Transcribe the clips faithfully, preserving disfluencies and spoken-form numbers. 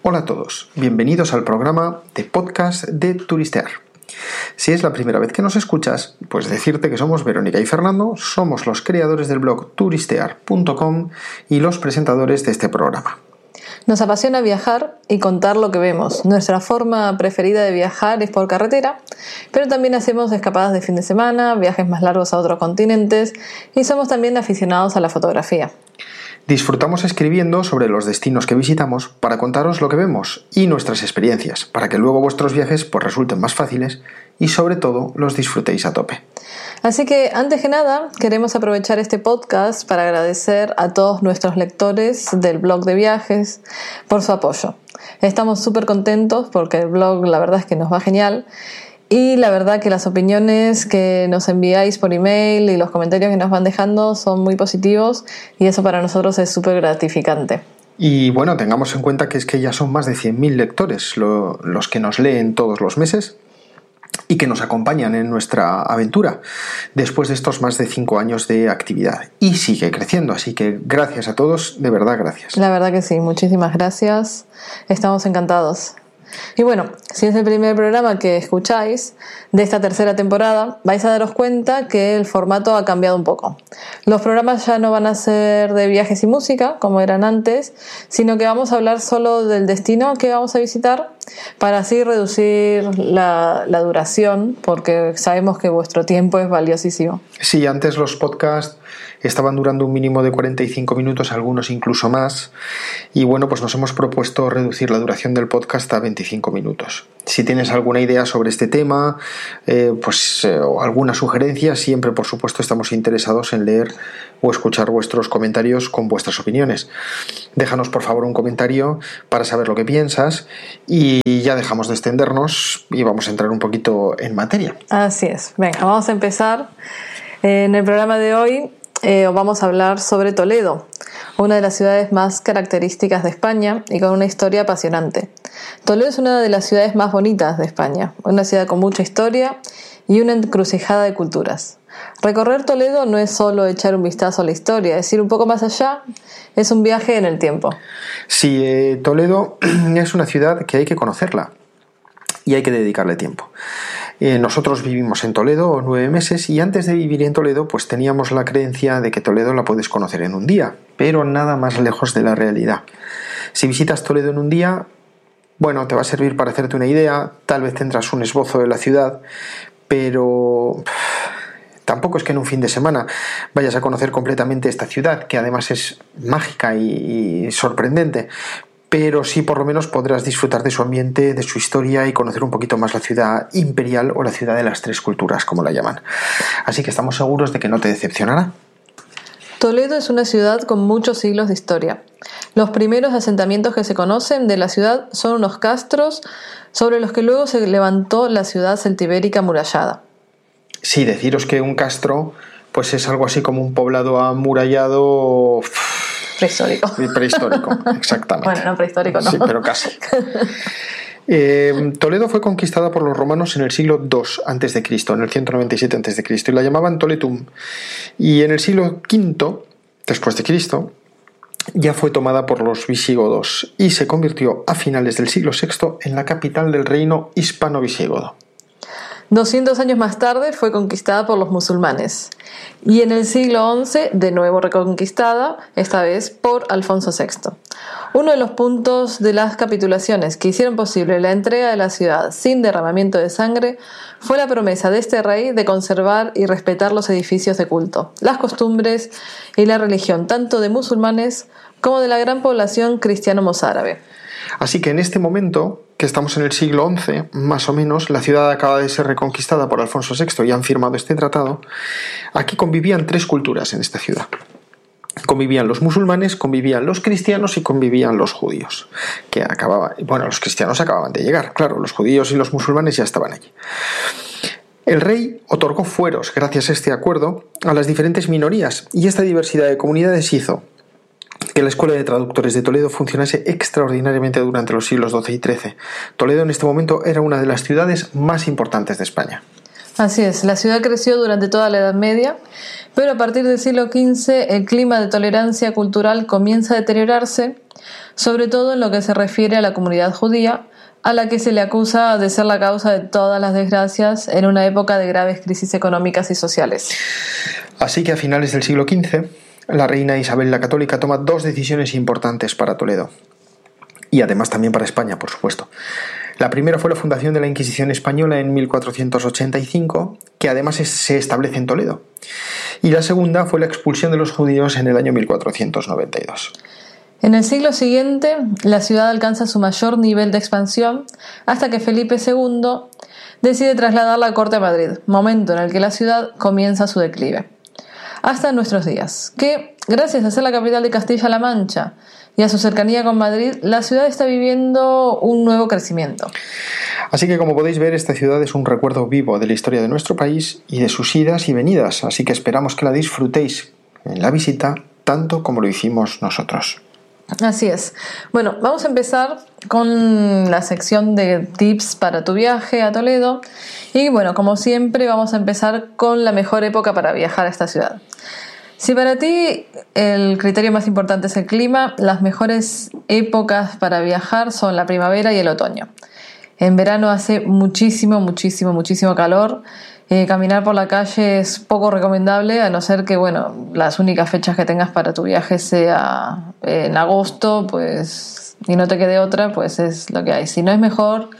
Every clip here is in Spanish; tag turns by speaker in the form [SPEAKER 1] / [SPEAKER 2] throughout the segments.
[SPEAKER 1] Hola a todos, bienvenidos al programa de podcast de Turistear. Si es la primera vez que nos escuchas, pues decirte que somos Verónica y Fernando, somos los creadores del blog turistear punto com y los presentadores de este programa.
[SPEAKER 2] Nos apasiona viajar y contar lo que vemos. Nuestra forma preferida de viajar es por carretera, pero también hacemos escapadas de fin de semana, viajes más largos a otros continentes y somos también aficionados a la fotografía.
[SPEAKER 1] Disfrutamos escribiendo sobre los destinos que visitamos para contaros lo que vemos y nuestras experiencias, para que luego vuestros viajes pues, resulten más fáciles y sobre todo los disfrutéis a tope.
[SPEAKER 2] Así que antes que nada queremos aprovechar este podcast para agradecer a todos nuestros lectores del blog de viajes por su apoyo. Estamos súper contentos porque el blog la verdad es que nos va genial. Y la verdad que las opiniones que nos enviáis por email y los comentarios que nos van dejando son muy positivos y eso para nosotros es súper gratificante.
[SPEAKER 1] Y bueno, tengamos en cuenta que es que ya son más de cien mil lectores lo, los que nos leen todos los meses y que nos acompañan en nuestra aventura después de estos más de cinco años de actividad. Y sigue creciendo, así que gracias a todos, de verdad gracias.
[SPEAKER 2] La verdad que sí, muchísimas gracias, estamos encantados. Y bueno, si es el primer programa que escucháis de esta tercera temporada, vais a daros cuenta que el formato ha cambiado un poco. Los programas ya no van a ser de viajes y música, como eran antes, sino que vamos a hablar solo del destino que vamos a visitar para así reducir la, la duración, porque sabemos que vuestro tiempo es valiosísimo.
[SPEAKER 1] Sí, antes los podcasts estaban durando un mínimo de cuarenta y cinco minutos, algunos incluso más, y bueno, pues nos hemos propuesto reducir la duración del podcast a veinticinco minutos. Si tienes alguna idea sobre este tema, eh, pues eh, o alguna sugerencia, siempre por supuesto estamos interesados en leer o escuchar vuestros comentarios con vuestras opiniones. Déjanos por favor un comentario para saber lo que piensas y ya dejamos de extendernos y vamos a entrar un poquito en materia.
[SPEAKER 2] Así es. Venga, vamos a empezar. En el programa de hoy eh, vamos a hablar sobre Toledo, una de las ciudades más características de España y con una historia apasionante. Toledo es una de las ciudades más bonitas de España, una ciudad con mucha historia y una encrucijada de culturas. Recorrer Toledo no es solo echar un vistazo a la historia, es ir un poco más allá, es un viaje en el tiempo.
[SPEAKER 1] Sí, eh, Toledo es una ciudad que hay que conocerla y hay que dedicarle tiempo. Eh, nosotros vivimos en Toledo nueve meses y antes de vivir en Toledo pues teníamos la creencia de que Toledo la puedes conocer en un día, pero nada más lejos de la realidad. Si visitas Toledo en un día, bueno, te va a servir para hacerte una idea, tal vez tendrás un esbozo de la ciudad, pero tampoco es que en un fin de semana vayas a conocer completamente esta ciudad, que además es mágica y, y sorprendente. Pero sí por lo menos podrás disfrutar de su ambiente, de su historia y conocer un poquito más la ciudad imperial o la ciudad de las tres culturas, como la llaman. Así que estamos seguros de que no te decepcionará.
[SPEAKER 2] Toledo es una ciudad con muchos siglos de historia. Los primeros asentamientos que se conocen de la ciudad son unos castros sobre los que luego se levantó la ciudad celtibérica amurallada.
[SPEAKER 1] Sí, deciros que un castro pues es algo así como un poblado amurallado
[SPEAKER 2] prehistórico.
[SPEAKER 1] Prehistórico, exactamente.
[SPEAKER 2] Bueno, no prehistórico, no.
[SPEAKER 1] Sí, pero casi. Eh, Toledo fue conquistada por los romanos en el siglo dos antes de Cristo, en el ciento noventa y siete antes de Cristo, y la llamaban Toletum. Y en el siglo quinto después de Cristo ya fue tomada por los visigodos y se convirtió a finales del siglo sexto en la capital del reino hispano-visigodo.
[SPEAKER 2] doscientos años más tarde fue conquistada por los musulmanes y en el siglo once de nuevo reconquistada, esta vez por Alfonso sexto. Uno de los puntos de las capitulaciones que hicieron posible la entrega de la ciudad sin derramamiento de sangre fue la promesa de este rey de conservar y respetar los edificios de culto, las costumbres y la religión tanto de musulmanes como de la gran población cristiano-mozárabe.
[SPEAKER 1] Así que en este momento, que estamos en el siglo once, más o menos, la ciudad acaba de ser reconquistada por Alfonso sexto y han firmado este tratado. Aquí convivían tres culturas en esta ciudad. Convivían los musulmanes, convivían los cristianos y convivían los judíos, que acababan, bueno, los cristianos acababan de llegar, claro, los judíos y los musulmanes ya estaban allí. El rey otorgó fueros, gracias a este acuerdo, a las diferentes minorías, y esta diversidad de comunidades hizo que la Escuela de Traductores de Toledo funcionase extraordinariamente durante los siglos doce y trece. Toledo en este momento era una de las ciudades más importantes de España.
[SPEAKER 2] Así es, la ciudad creció durante toda la Edad Media, pero a partir del siglo quince el clima de tolerancia cultural comienza a deteriorarse, sobre todo en lo que se refiere a la comunidad judía, a la que se le acusa de ser la causa de todas las desgracias en una época de graves crisis económicas y sociales.
[SPEAKER 1] Así que a finales del siglo quince, la reina Isabel la Católica toma dos decisiones importantes para Toledo, y además también para España, por supuesto. La primera fue la fundación de la Inquisición española en mil cuatrocientos ochenta y cinco, que además se establece en Toledo. Y la segunda fue la expulsión de los judíos en el año mil cuatrocientos noventa y dos.
[SPEAKER 2] En el siglo siguiente, la ciudad alcanza su mayor nivel de expansión hasta que Felipe segundo decide trasladar la corte a Madrid, momento en el que la ciudad comienza su declive. Hasta nuestros días, que, gracias a ser la capital de Castilla-La Mancha y a su cercanía con Madrid, la ciudad está viviendo un nuevo crecimiento.
[SPEAKER 1] Así que, como podéis ver, esta ciudad es un recuerdo vivo de la historia de nuestro país y de sus idas y venidas, así que esperamos que la disfrutéis en la visita tanto como lo hicimos nosotros.
[SPEAKER 2] Así es. Bueno, vamos a empezar con la sección de tips para tu viaje a Toledo. Y bueno, como siempre, vamos a empezar con la mejor época para viajar a esta ciudad. Si para ti el criterio más importante es el clima, las mejores épocas para viajar son la primavera y el otoño. En verano hace muchísimo, muchísimo, muchísimo calor. Eh, caminar por la calle es poco recomendable, a no ser que, bueno, las únicas fechas que tengas para tu viaje sea en agosto, pues, y no te quede otra, pues es lo que hay. Si no, es mejor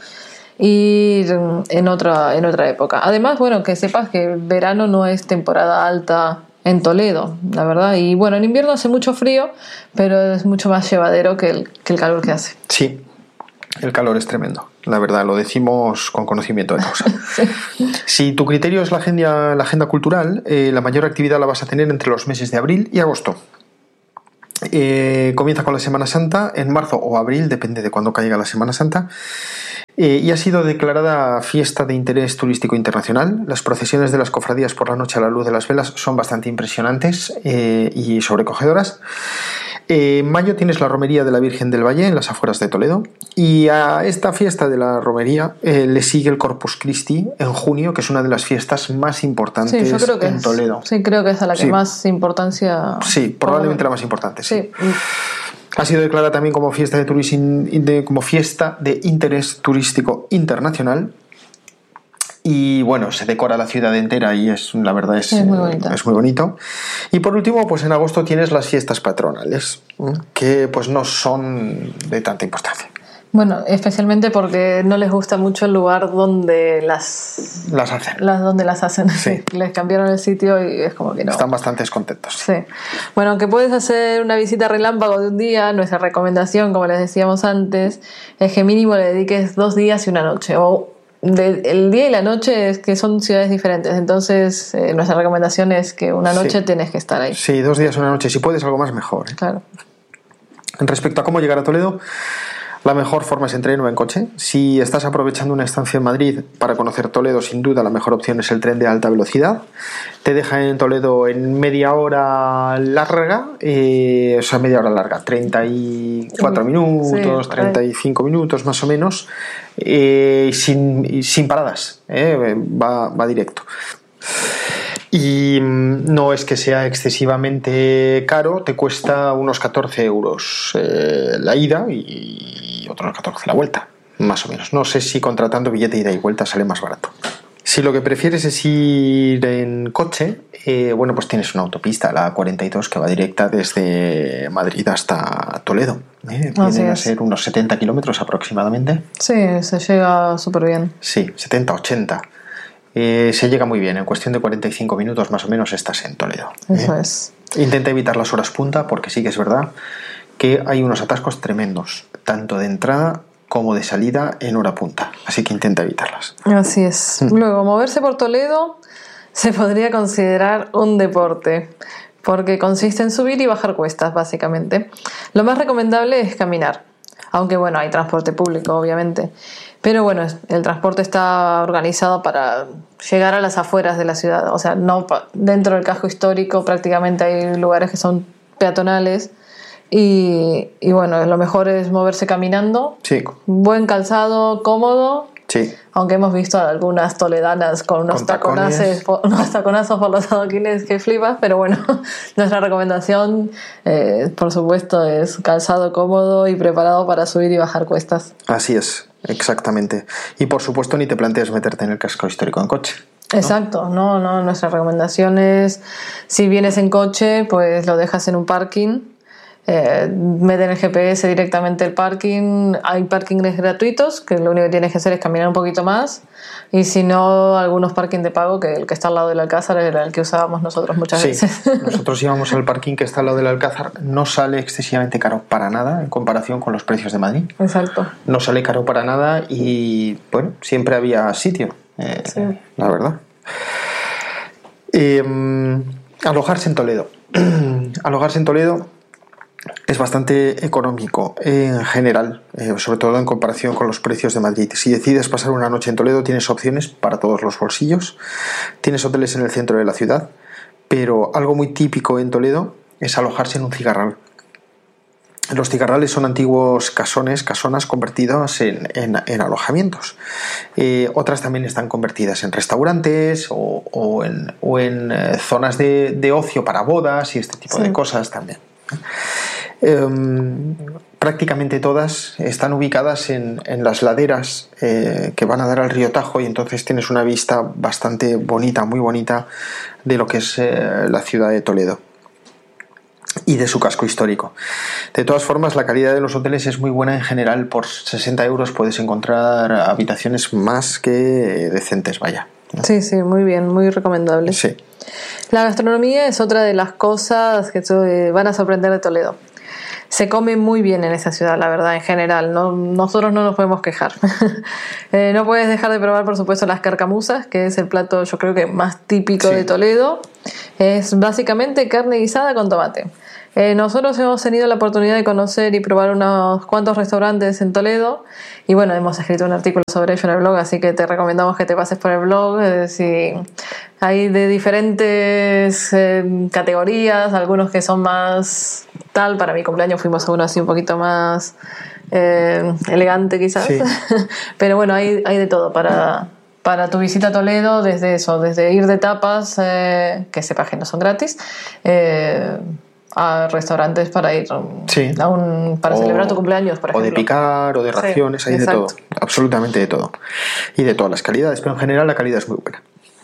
[SPEAKER 2] ir en otra, en otra época. Además, bueno, que sepas que verano no es temporada alta en Toledo, la verdad. Y bueno, en invierno hace mucho frío, pero es mucho más llevadero que el, que el calor que hace.
[SPEAKER 1] Sí. El calor es tremendo, la verdad, lo decimos con conocimiento de causa. Sí. Si tu criterio es la agenda, la agenda cultural, eh, la mayor actividad la vas a tener entre los meses de abril y agosto. Eh, comienza con la Semana Santa en marzo o abril, depende de cuándo caiga la Semana Santa. Eh, y ha sido declarada fiesta de interés turístico internacional. Las procesiones de las cofradías por la noche a la luz de las velas son bastante impresionantes eh, y sobrecogedoras. En mayo tienes la romería de la Virgen del Valle en las afueras de Toledo, y a esta fiesta de la romería eh, le sigue el Corpus Christi en junio, que es una de las fiestas más importantes sí, yo creo que en
[SPEAKER 2] es,
[SPEAKER 1] Toledo.
[SPEAKER 2] Sí, creo que es a la que
[SPEAKER 1] sí.
[SPEAKER 2] más importancia...
[SPEAKER 1] Sí, probablemente la más importante, sí.
[SPEAKER 2] sí.
[SPEAKER 1] Ha sido declarada también como fiesta de, turismo, de, como fiesta de interés turístico internacional. Y bueno, se decora la ciudad entera y es, la verdad es,
[SPEAKER 2] es, muy bonito.
[SPEAKER 1] es muy bonito. Y por último, pues en agosto tienes las fiestas patronales, que pues no son de tanta importancia.
[SPEAKER 2] Bueno, especialmente porque no les gusta mucho el lugar donde las,
[SPEAKER 1] las hacen.
[SPEAKER 2] Las, donde las hacen.
[SPEAKER 1] Sí.
[SPEAKER 2] Les cambiaron el sitio y es como que no.
[SPEAKER 1] Están bastante descontentos.
[SPEAKER 2] Sí. Bueno, aunque puedes hacer una visita relámpago de un día, nuestra recomendación, como les decíamos antes, es que mínimo le dediques dos días y una noche. O de, el día y la noche es que son ciudades diferentes, entonces eh, nuestra recomendación es que una noche sí. tienes que estar ahí.
[SPEAKER 1] Sí, dos días, una noche. Si puedes algo más, mejor. ¿eh?
[SPEAKER 2] Claro.
[SPEAKER 1] Respecto a cómo llegar a Toledo, la mejor forma es en tren o en coche. Si estás aprovechando una estancia en Madrid para conocer Toledo, sin duda la mejor opción es el tren de alta velocidad. Te deja en Toledo en media hora larga, eh, o sea, media hora larga, treinta y cuatro minutos, sí, treinta y cinco minutos más o menos, eh, sin, sin paradas, eh, va, va directo. Y no es que sea excesivamente caro, te cuesta unos catorce euros eh, la ida y otros catorce la vuelta, más o menos. No sé si contratando billete ida y vuelta sale más barato. Si lo que prefieres es ir en coche, eh, bueno, pues tienes una autopista, la A cuarenta y dos, que va directa desde Madrid hasta Toledo. Eh, vienen a ser unos setenta kilómetros aproximadamente.
[SPEAKER 2] Sí, se llega súper bien.
[SPEAKER 1] Sí, setenta, ochenta. Eh, se llega muy bien, en cuestión de cuarenta y cinco minutos más o menos estás en Toledo.
[SPEAKER 2] Eso
[SPEAKER 1] ¿eh?
[SPEAKER 2] es.
[SPEAKER 1] Intenta evitar las horas punta, porque sí que es verdad que hay unos atascos tremendos, tanto de entrada como de salida en hora punta, así que intenta evitarlas.
[SPEAKER 2] Así es. Mm. Luego, moverse por Toledo se podría considerar un deporte, porque consiste en subir y bajar cuestas, básicamente. Lo más recomendable es caminar, aunque bueno, hay transporte público, obviamente. Pero bueno, el transporte está organizado para llegar a las afueras de la ciudad. O sea, no dentro del casco histórico, prácticamente hay lugares que son peatonales. Y, y bueno, lo mejor es moverse caminando.
[SPEAKER 1] Sí.
[SPEAKER 2] Buen calzado, cómodo.
[SPEAKER 1] Sí.
[SPEAKER 2] Aunque hemos visto algunas toledanas con unos,
[SPEAKER 1] Con
[SPEAKER 2] taconazos, por, unos taconazos por los adoquines que flipas, pero bueno, nuestra recomendación, eh, por supuesto, es calzado cómodo y preparado para subir y bajar cuestas.
[SPEAKER 1] Así es, exactamente. Y por supuesto ni te plantees meterte en el casco histórico en coche, ¿no?
[SPEAKER 2] Exacto, no, no, nuestra recomendación es, si vienes en coche, pues lo dejas en un parking. Eh, mete en el G P S directamente el parking. Hay parkings gratuitos que lo único que tienes que hacer es caminar un poquito más, y si no, algunos parkings de pago, que el que está al lado del Alcázar era el que usábamos nosotros muchas
[SPEAKER 1] sí,
[SPEAKER 2] veces.
[SPEAKER 1] Nosotros íbamos al parking que está al lado del Alcázar. No sale excesivamente caro para nada en comparación con los precios de Madrid.
[SPEAKER 2] Exacto.
[SPEAKER 1] No sale caro para nada y bueno, siempre había sitio, eh,
[SPEAKER 2] Sí.
[SPEAKER 1] la verdad. Eh, alojarse en Toledo. Alojarse en Toledo es bastante económico en general, eh, sobre todo en comparación con los precios de Madrid. Si decides pasar una noche en Toledo, tienes opciones para todos los bolsillos. Tienes hoteles en el centro de la ciudad, pero algo muy típico en Toledo es alojarse en un cigarral. Los cigarrales son antiguos casones, casonas convertidos en, en, en alojamientos. Eh, otras también están convertidas en restaurantes o, o en, o en eh, zonas de, de ocio para bodas y este tipo sí. de cosas también. Eh, prácticamente todas están ubicadas en, en las laderas eh, que van a dar al río Tajo, y entonces tienes una vista bastante bonita, muy bonita, de lo que es eh, la ciudad de Toledo y de su casco histórico. De todas formas, la calidad de los hoteles es muy buena en general. Por sesenta euros puedes encontrar habitaciones más que decentes, vaya.
[SPEAKER 2] Sí, sí, muy bien, muy recomendable.
[SPEAKER 1] Sí.
[SPEAKER 2] La gastronomía es otra de las cosas que te van a sorprender de Toledo. Se come muy bien en esa ciudad, la verdad, en general. No, nosotros no nos podemos quejar. eh, no puedes dejar de probar, por supuesto, las carcamuzas, que es el plato, yo creo que más típico sí. de Toledo. Es básicamente carne guisada con tomate. Eh, nosotros hemos tenido la oportunidad de conocer y probar unos cuantos restaurantes en Toledo, y bueno, hemos escrito un artículo sobre ello en el blog, así que te recomendamos que te pases por el blog. Eh, si hay de diferentes eh, categorías, algunos que son más tal. Para mi cumpleaños fuimos a uno así un poquito más eh, elegante quizás, sí. Pero bueno, hay, hay de todo para... Para tu visita a Toledo, desde eso, desde ir de tapas, eh, que sepas que no son gratis, eh, a restaurantes para ir
[SPEAKER 1] sí.
[SPEAKER 2] a un, para
[SPEAKER 1] o,
[SPEAKER 2] celebrar tu cumpleaños, por ejemplo.
[SPEAKER 1] O de picar, o de raciones, sí, hay exacto. de todo, absolutamente de todo. Y de todas las calidades, pero en general la calidad es muy buena.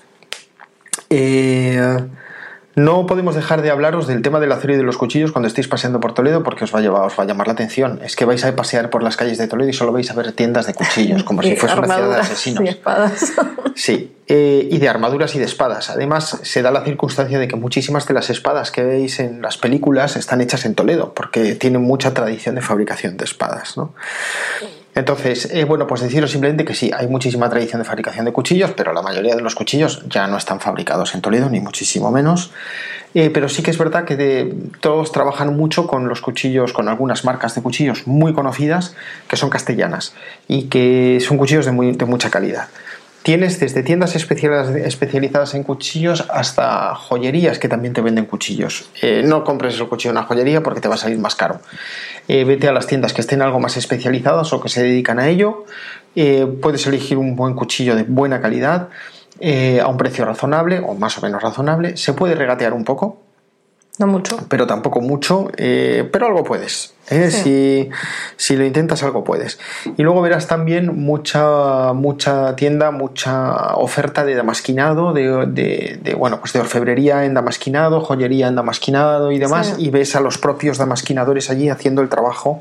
[SPEAKER 1] Eh... No podemos dejar de hablaros del tema del acero y de los cuchillos cuando estéis paseando por Toledo, porque os va a llevar, os va a llamar la atención. Es que vais a pasear por las calles de Toledo y solo vais a ver tiendas de cuchillos, como si fuese una ciudad de asesinos.
[SPEAKER 2] Y espadas.
[SPEAKER 1] Sí, eh, y de armaduras y de espadas. Además, se da la circunstancia de que muchísimas de las espadas que veis en las películas están hechas en Toledo, porque tienen mucha tradición de fabricación de espadas, ¿no? Entonces, eh, bueno, pues deciros simplemente que sí, hay muchísima tradición de fabricación de cuchillos, pero la mayoría de los cuchillos ya no están fabricados en Toledo, ni muchísimo menos. Eh, pero sí que es verdad que de, todos trabajan mucho con los cuchillos, con algunas marcas de cuchillos muy conocidas, que son castellanas, y que son cuchillos de, muy, de mucha calidad. Tienes desde tiendas especializadas en cuchillos hasta joyerías que también te venden cuchillos. Eh, no compres el cuchillo en una joyería porque te va a salir más caro. Eh, vete a las tiendas que estén algo más especializadas o que se dedican a ello. Eh, puedes elegir un buen cuchillo de buena calidad, eh, a un precio razonable o más o menos razonable. Se puede regatear un poco.
[SPEAKER 2] No mucho.
[SPEAKER 1] Pero tampoco mucho, eh, pero algo puedes. ¿eh? Sí. Si, si lo intentas, algo puedes. Y luego verás también mucha, mucha tienda, mucha oferta de damasquinado, de, de, de, bueno, pues de orfebrería en damasquinado, joyería en damasquinado y demás. Sí. Y ves a los propios damasquinadores allí haciendo el trabajo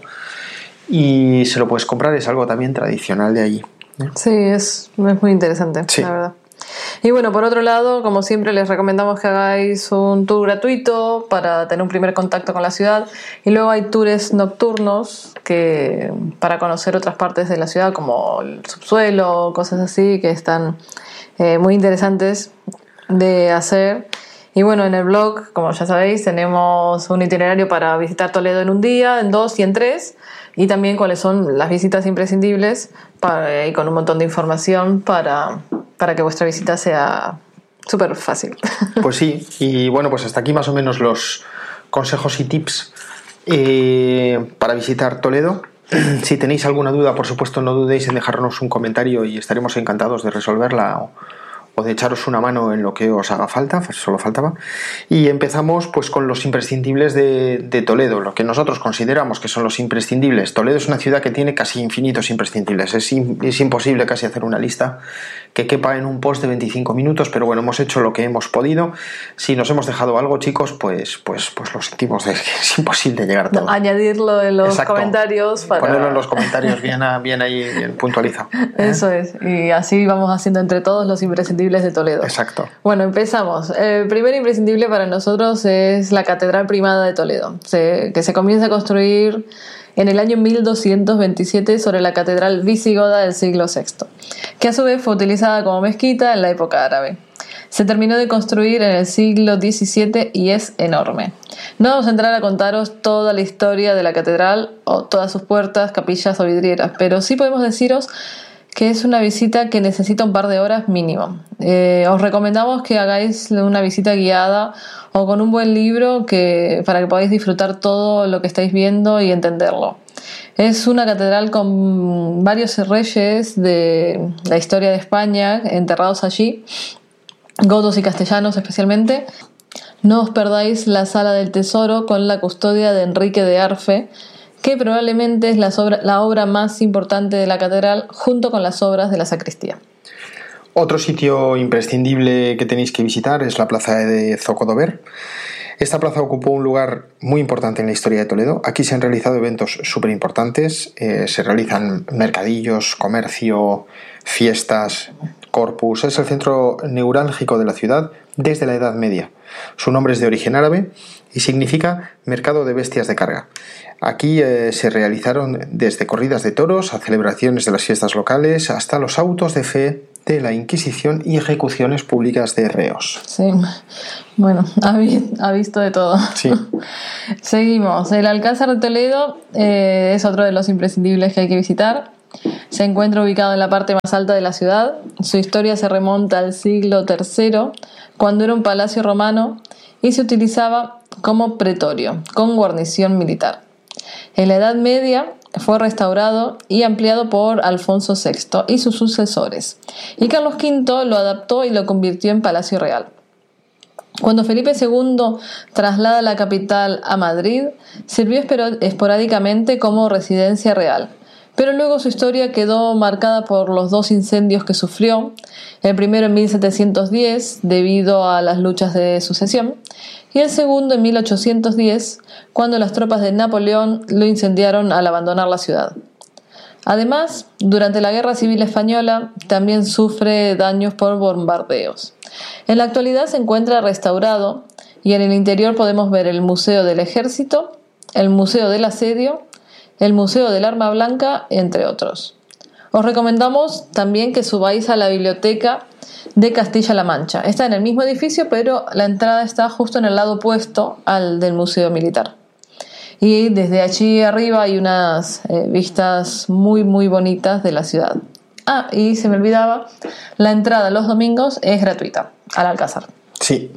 [SPEAKER 1] y se lo puedes comprar. Es algo también tradicional de allí. ¿eh?
[SPEAKER 2] Sí, es, es muy interesante, sí. La verdad. Y bueno, por otro lado, como siempre, les recomendamos que hagáis un tour gratuito para tener un primer contacto con la ciudad, y luego hay tours nocturnos que para conocer otras partes de la ciudad, como el subsuelo, cosas así, que están eh, muy interesantes de hacer. Y bueno, en el blog, como ya sabéis, tenemos un itinerario para visitar Toledo en un día, en dos y en tres, y también cuáles son las visitas imprescindibles para, y con un montón de información para... para que vuestra visita sea súper fácil.
[SPEAKER 1] Pues sí, y bueno, pues hasta aquí más o menos los consejos y tips eh, para visitar Toledo. Si tenéis alguna duda, por supuesto, no dudéis en dejarnos un comentario y estaremos encantados de resolverla o, o de echaros una mano en lo que os haga falta, solo faltaba. Y empezamos pues con los imprescindibles de, de Toledo, lo que nosotros consideramos que son los imprescindibles. Toledo es una ciudad que tiene casi infinitos imprescindibles, es, in, es imposible casi hacer una lista que quepa en un post de veinticinco minutos, pero bueno, hemos hecho lo que hemos podido. Si nos hemos dejado algo, chicos, pues, pues, pues lo sentimos, es, que es imposible llegar a todo.
[SPEAKER 2] Añadirlo en los
[SPEAKER 1] Exacto.
[SPEAKER 2] comentarios. Para...
[SPEAKER 1] Ponerlo en los comentarios bien, a, bien ahí, bien puntualizado. ¿eh?
[SPEAKER 2] Eso es, y así vamos haciendo entre todos los imprescindibles de Toledo.
[SPEAKER 1] Exacto.
[SPEAKER 2] Bueno, empezamos. El primer imprescindible para nosotros es la Catedral Primada de Toledo, se, que se comienza a construir en el año mil doscientos veintisiete sobre la catedral visigoda del siglo sexto, que a su vez fue utilizada como mezquita en la época árabe. Se terminó de construir en el siglo diecisiete y es enorme. No vamos a entrar a contaros toda la historia de la catedral o todas sus puertas, capillas o vidrieras, pero sí podemos deciros que es una visita que necesita un par de horas mínimo. Eh, os recomendamos que hagáis una visita guiada o con un buen libro que, para que podáis disfrutar todo lo que estáis viendo y entenderlo. Es una catedral con varios reyes de la historia de España enterrados allí, godos y castellanos especialmente. No os perdáis la Sala del Tesoro con la custodia de Enrique de Arfe, que probablemente es la obra, la obra más importante de la catedral junto con las obras de la sacristía.
[SPEAKER 1] Otro sitio imprescindible que tenéis que visitar es la plaza de Zocodover. Esta plaza ocupó un lugar muy importante en la historia de Toledo. Aquí se han realizado eventos súper importantes, eh, se realizan mercadillos, comercio, fiestas, corpus. Es el centro neurálgico de la ciudad desde la Edad Media. Su nombre es de origen árabe y significa mercado de bestias de carga. Aquí eh, se realizaron desde corridas de toros a celebraciones de las fiestas locales hasta los autos de fe de la Inquisición y ejecuciones públicas de reos.
[SPEAKER 2] Sí, bueno, ha, vi- ha visto de todo.
[SPEAKER 1] Sí.
[SPEAKER 2] Seguimos. El Alcázar de Toledo eh, es otro de los imprescindibles que hay que visitar. Se encuentra ubicado en la parte más alta de la ciudad. Su historia se remonta al siglo tercero, cuando era un palacio romano y se utilizaba como pretorio, con guarnición militar. En la Edad Media fue restaurado y ampliado por Alfonso sexto y sus sucesores, y Carlos quinto lo adaptó y lo convirtió en Palacio Real. Cuando Felipe segundo traslada la capital a Madrid, sirvió esporádicamente como residencia real, pero luego su historia quedó marcada por los dos incendios que sufrió, el primero en mil setecientos diez debido a las luchas de sucesión, y el segundo en mil ochocientos diez, cuando las tropas de Napoleón lo incendiaron al abandonar la ciudad. Además, durante la Guerra Civil Española también sufre daños por bombardeos. En la actualidad se encuentra restaurado y en el interior podemos ver el Museo del Ejército, el Museo del Asedio, el Museo del Arma Blanca, entre otros. Os recomendamos también que subáis a la biblioteca de Castilla-La Mancha. Está en el mismo edificio, pero la entrada está justo en el lado opuesto al del Museo Militar. Y desde allí arriba hay unas eh, vistas muy muy bonitas de la ciudad. Ah, y se me olvidaba, la entrada los domingos es gratuita al Alcázar.
[SPEAKER 1] Sí.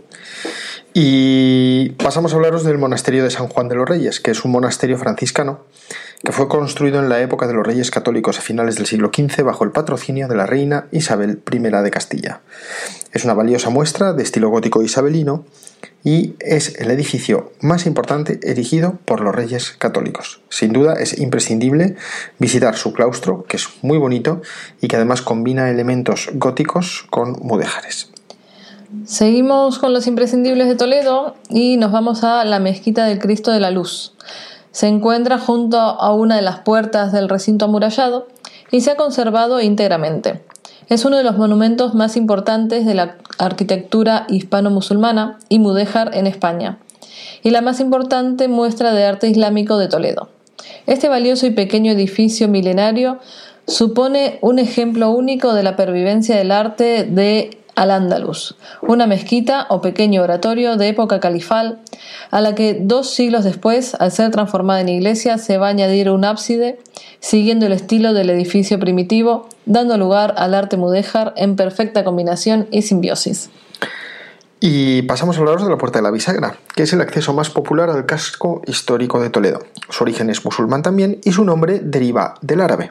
[SPEAKER 1] Y pasamos a hablaros del monasterio de San Juan de los Reyes, que es un monasterio franciscano que fue construido en la época de los Reyes Católicos a finales del siglo quince bajo el patrocinio de la reina Isabel primera de Castilla. Es una valiosa muestra de estilo gótico isabelino y es el edificio más importante erigido por los Reyes Católicos. Sin duda es imprescindible visitar su claustro, que es muy bonito y que además combina elementos góticos con mudéjares.
[SPEAKER 2] Seguimos con los imprescindibles de Toledo y nos vamos a la Mezquita del Cristo de la Luz. Se encuentra junto a una de las puertas del recinto amurallado y se ha conservado íntegramente. Es uno de los monumentos más importantes de la arquitectura hispano-musulmana y mudéjar en España, y la más importante muestra de arte islámico de Toledo. Este valioso y pequeño edificio milenario supone un ejemplo único de la pervivencia del arte de Al-Ándalus, una mezquita o pequeño oratorio de época califal, a la que dos siglos después, al ser transformada en iglesia, se va a añadir un ábside, siguiendo el estilo del edificio primitivo, dando lugar al arte mudéjar en perfecta combinación y simbiosis.
[SPEAKER 1] Y pasamos a hablaros de la Puerta de la Bisagra, que es el acceso más popular al casco histórico de Toledo. Su origen es musulmán también y su nombre deriva del árabe.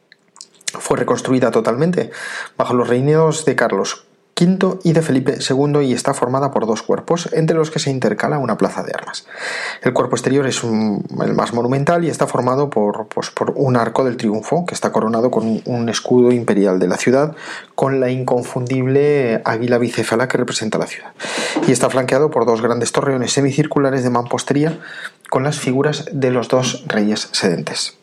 [SPEAKER 1] Fue reconstruida totalmente bajo los reinados de Carlos quinto y de Felipe segundo y está formada por dos cuerpos entre los que se intercala una plaza de armas. El cuerpo exterior es un, el más monumental y está formado por, pues, por un arco del triunfo que está coronado con un escudo imperial de la ciudad con la inconfundible águila bicéfala que representa la ciudad, y está flanqueado por dos grandes torreones semicirculares de mampostería con las figuras de los dos reyes sedentes.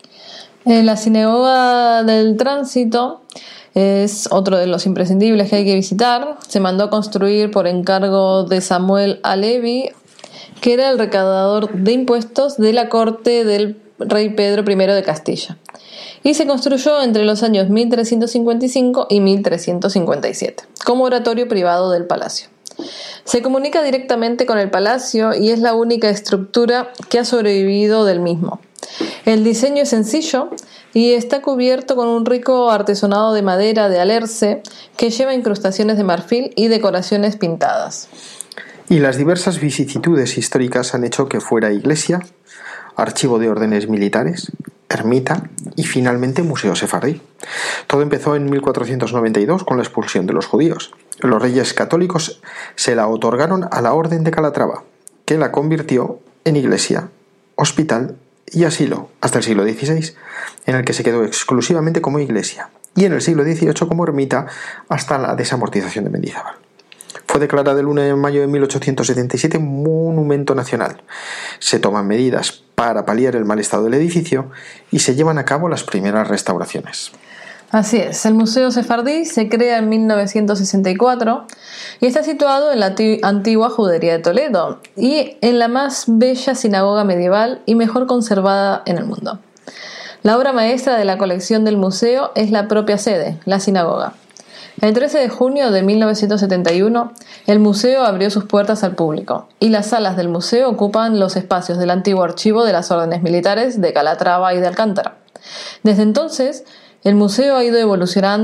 [SPEAKER 2] En la sinagoga del Tránsito es otro de los imprescindibles que hay que visitar. Se mandó a construir por encargo de Samuel Alevi, que era el recaudador de impuestos de la corte del rey Pedro primero de Castilla, y se construyó entre los años mil trescientos cincuenta y cinco y mil trescientos cincuenta y siete como oratorio privado del palacio. Se comunica directamente con el palacio y es la única estructura que ha sobrevivido del mismo. El diseño es sencillo y está cubierto con un rico artesonado de madera de alerce que lleva incrustaciones de marfil y decoraciones pintadas.
[SPEAKER 1] Y las diversas vicisitudes históricas han hecho que fuera iglesia, archivo de órdenes militares, ermita y finalmente museo sefardí. Todo empezó en mil cuatrocientos noventa y dos con la expulsión de los judíos. Los reyes católicos se la otorgaron a la Orden de Calatrava, que la convirtió en iglesia, hospital y asilo hasta el siglo dieciséis, en el que se quedó exclusivamente como iglesia, y en el siglo dieciocho como ermita hasta la desamortización de Mendizábal. Fue declarada el uno de mayo de mil ochocientos setenta y siete monumento nacional. Se toman medidas para paliar el mal estado del edificio y se llevan a cabo las primeras restauraciones.
[SPEAKER 2] Así es, el Museo Sefardí se crea en mil novecientos sesenta y cuatro y está situado en la antigua Judería de Toledo y en la más bella sinagoga medieval y mejor conservada en el mundo. La obra maestra de la colección del museo es la propia sede, la sinagoga. El trece de junio de mil novecientos setenta y uno, el museo abrió sus puertas al público y las salas del museo ocupan los espacios del antiguo archivo de las órdenes militares de Calatrava y de Alcántara. Desde entonces, el museo ha ido evolucionando